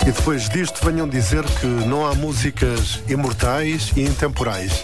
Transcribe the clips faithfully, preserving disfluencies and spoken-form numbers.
E depois disto venham dizer que não há músicas imortais e intemporais.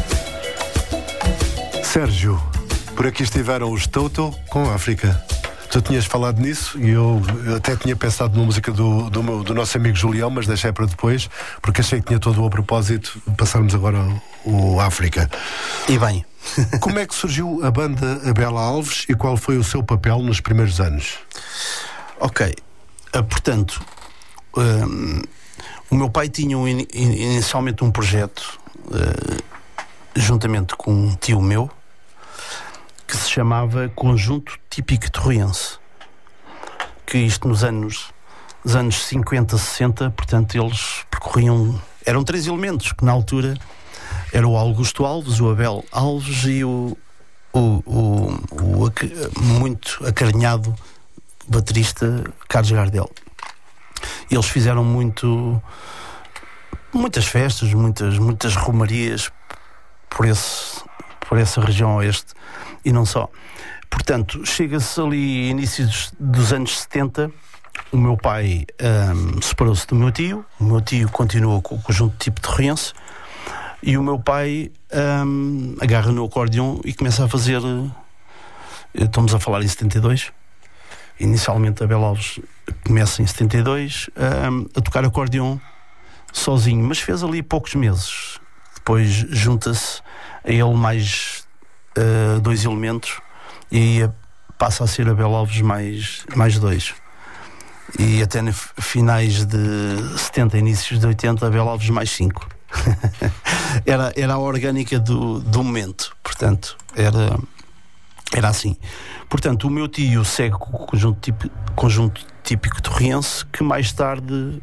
Sérgio, por aqui estiveram os Toto com África. Tu tinhas falado nisso e eu, eu até tinha pensado numa música do, do, meu, do nosso amigo Julião, mas deixei para depois, porque achei que tinha todo o propósito passarmos agora o, o África. E bem. Como é que surgiu a banda Abela Alves e qual foi o seu papel nos primeiros anos? Ok, uh, portanto, um, o meu pai tinha um, in, inicialmente um projeto, uh, juntamente com um tio meu, que se chamava Conjunto Típico Torriense, que isto nos anos, nos anos cinquenta, sessenta, portanto eles percorriam, eram três elementos, que na altura era o Augusto Alves, o Abel Alves e o, o, o, o, o muito acarinhado baterista Carlos Gardel. Eles fizeram muito, muitas festas, muitas, muitas romarias por, esse, por essa região oeste. E não só. Portanto, chega-se ali inícios dos anos setenta, o meu pai um, separou-se do meu tio, o meu tio continua com o conjunto tipo de Torriense, e o meu pai um, agarra no acordeão e começa a fazer, estamos a falar em setenta e dois, inicialmente a Abel Alves começa em setenta e dois um, a tocar acordeão sozinho, mas fez ali poucos meses. Depois junta-se a ele mais Uh, dois elementos e aí passa a ser Abel Alves mais, mais dois, e até no finais de setenta, inícios de oitenta, Abel Alves mais cinco. era, era a orgânica do, do momento, portanto era, era assim. Portanto, o meu tio segue com o conjunto, típico, conjunto típico torriense, que mais tarde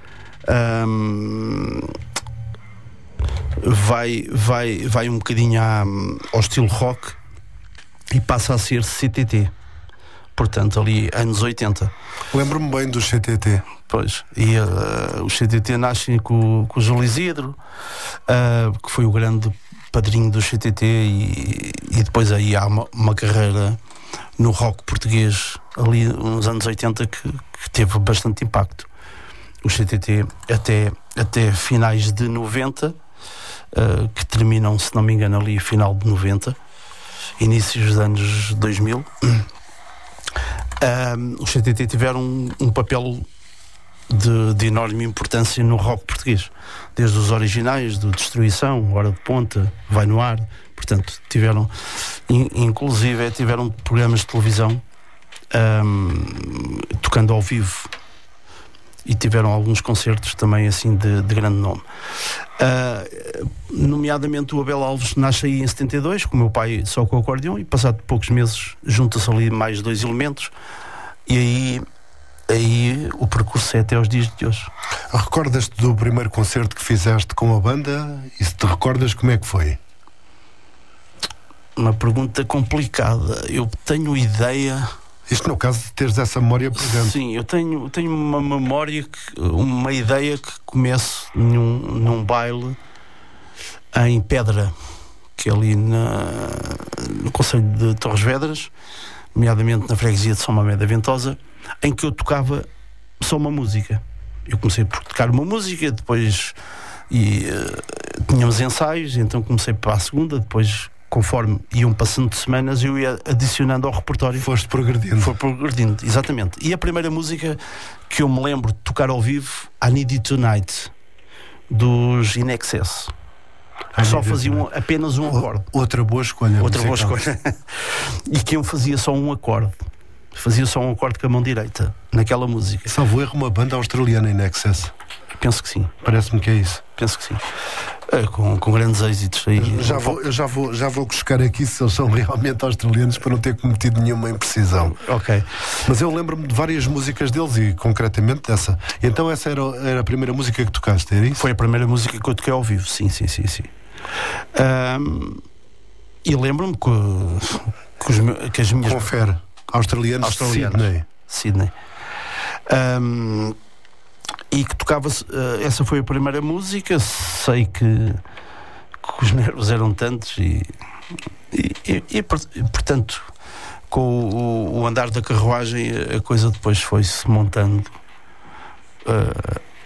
um, vai, vai, vai um bocadinho à, ao estilo rock e passa a ser C T T, portanto ali anos oitenta. Lembro-me bem do C T T. Pois, e uh, os C T T nascem com, com o Júlio Isidro, uh, que foi o grande padrinho do C T T, e, e depois aí há uma, uma carreira no rock português ali nos anos oitenta que, que teve bastante impacto. O C T T até, até finais de noventa, Uh, que terminam, se não me engano, ali final de noventa, inícios dos anos dois mil. Uh, os C T T tiveram um, um papel de, de enorme importância no rock português, desde os originais do Destruição, Hora de Ponta, Vai no Ar. Portanto, tiveram, in, inclusive tiveram programas de televisão um, tocando ao vivo, e tiveram alguns concertos também assim de, de grande nome. Uh, nomeadamente o Abel Alves nasce aí em setenta e dois, com o meu pai só com o acordeão, e passado poucos meses junta-se ali mais dois elementos, e aí, aí o percurso é até aos dias de hoje. Recordas-te do primeiro concerto que fizeste com a banda? E se te recordas, como é que foi? Uma pergunta complicada. Eu tenho ideia... Isto no caso de teres essa memória presente. Sim, eu tenho, tenho uma memória, que, uma ideia que começo num, num baile em Pedra, que é ali na, no concelho de Torres Vedras, nomeadamente na freguesia de São Mamé da Ventosa, em que eu tocava só uma música. Eu comecei por tocar uma música, depois e, uh, tínhamos ensaios, então comecei para a segunda, depois... Conforme iam passando de semanas, eu ia adicionando ao repertório. Foste progredindo. Foi progredindo, exatamente. E a primeira música que eu me lembro de tocar ao vivo, I Need You Tonight, dos In Excess. Só faziam apenas um acorde. Outra boa escolha. Outra boa escolha. E que eu fazia só um acorde. Fazia só um acorde com a mão direita, naquela música. Salvo erro, uma banda australiana In Excess. Penso que sim. Parece-me que é isso. Penso que sim. É, com, com grandes êxitos aí. Eu já vou, eu já vou, já vou buscar aqui se eles são realmente australianos, para não ter cometido nenhuma imprecisão. Ok. Mas eu lembro-me de várias músicas deles, e concretamente dessa. E então essa era, era a primeira música que tocaste, era isso? Foi a primeira música que eu toquei ao vivo, sim, sim, sim, sim. Um, e lembro-me que, que, os, que as minhas... Confere. Australianos, Australianos. Sydney. Sydney. Um, e que tocava, uh, essa foi a primeira música. Sei que, que os nervos eram tantos e, e, e, e portanto, com o, o andar da carruagem, a coisa depois foi-se montando uh,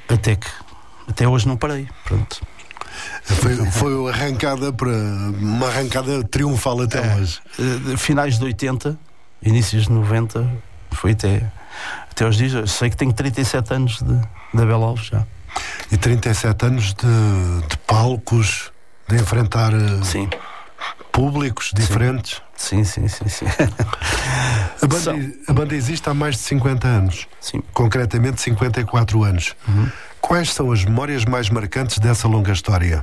até que até hoje não parei, pronto. Foi, foi arrancada para uma arrancada triunfal até é, hoje. Finais de oitenta, inícios de noventa, foi até, até aos dias. Eu sei que tenho trinta e sete anos de, de Abel Alves já. E trinta e sete anos de, de palcos, de enfrentar sim. públicos diferentes. Sim, sim, sim, sim. A banda, São... a banda existe há mais de cinquenta anos. Sim. Concretamente cinquenta e quatro anos. Uhum. Quais são as memórias mais marcantes dessa longa história?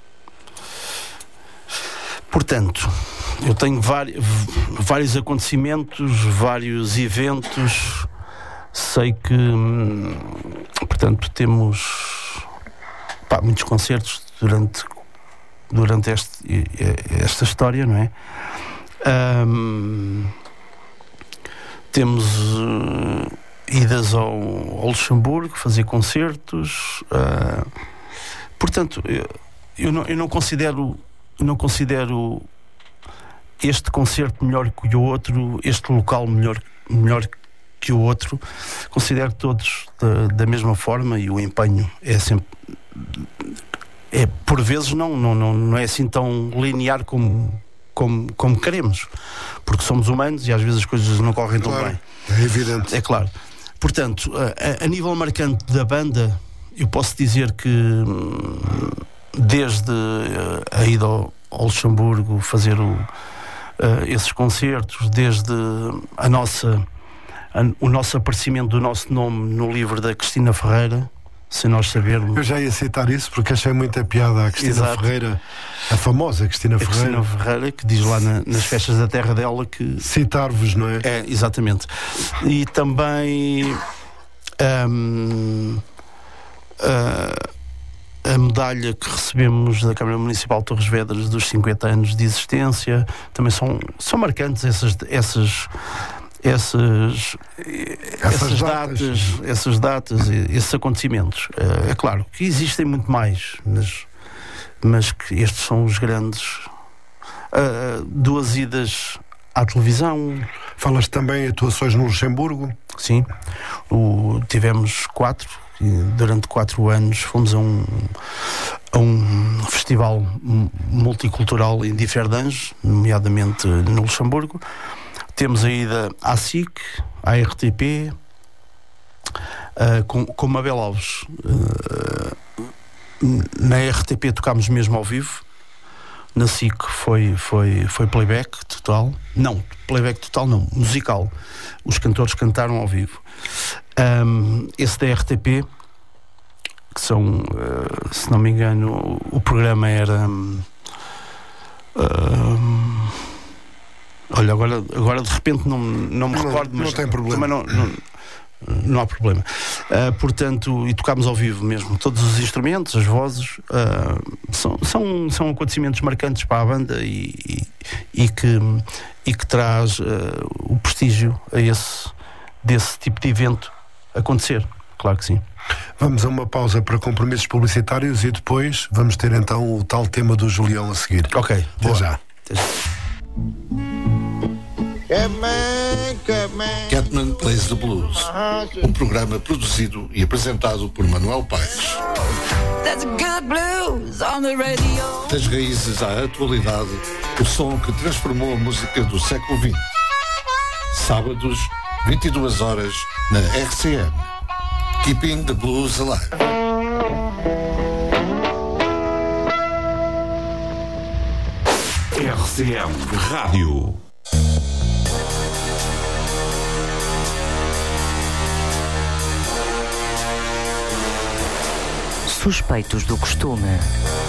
Portanto, eu tenho vários, vários acontecimentos, vários eventos. Sei que, portanto, temos pá, muitos concertos durante, durante este, esta história, não é? Um, temos uh, idas ao, ao Luxemburgo, fazer concertos. Uh, portanto, eu, eu, não, eu não considero, não considero este concerto melhor que o outro, este local melhor, melhor que o outro. Considero todos da, da mesma forma, e o empenho é sempre, é, por vezes não, não, não, não é assim tão linear como, como, como queremos, porque somos humanos e às vezes as coisas não correm tão claro, bem. É evidente. É claro. Portanto, a, a nível marcante da banda, eu posso dizer que desde a ida ao, ao Luxemburgo, fazer o, uh, esses concertos, desde a nossa, a, o nosso aparecimento do nosso nome no livro da Cristina Ferreira, sem nós sabermos. Eu já ia citar isso porque achei muita piada a Cristina Exato. Ferreira, a famosa Cristina a Ferreira. Cristina Ferreira, que diz lá na, nas festas da terra dela que... Citar-vos, não é? É, exatamente. E também um, a, a medalha que recebemos da Câmara Municipal de Torres Vedras dos cinquenta anos de existência, também são, são marcantes essas... essas Essas, essas, essas datas, datas. essas datas, esses acontecimentos. É claro que existem muito mais, mas, mas que estes são os grandes. Uh, duas idas à televisão. Falas também em atuações no Luxemburgo? Sim, o, tivemos quatro, durante quatro anos fomos a um, a um festival multicultural em Differdange, nomeadamente no Luxemburgo. Temos a ida à S I C, à R T P, uh, com, com Abel Alves. Uh, na R T P tocámos mesmo ao vivo. Na S I C foi, foi, foi playback total. Não, playback total não, musical. Os cantores cantaram ao vivo. Um, esse da R T P, que são, uh, se não me engano, o programa era... Um, um, Olha, agora, agora de repente não, não me não, recordo, mas não tem problema. Também não, não, não há problema. Uh, portanto, e tocámos ao vivo mesmo, todos os instrumentos, as vozes, uh, são, são, são acontecimentos marcantes para a banda e, e, e, que, e que traz uh, o prestígio a esse, desse tipo de evento acontecer. Claro que sim. Vamos a uma pausa para compromissos publicitários e depois vamos ter então o tal tema do Julião a seguir. Ok, até boa. já. Até já. Catman Plays the Blues, um programa produzido e apresentado por Manuel Paes. Das raízes à atualidade, o som que transformou a música do século vinte. Sábados, vinte e duas horas, na R C M. Keeping the Blues Alive. R C M Rádio. Suspeitos do costume.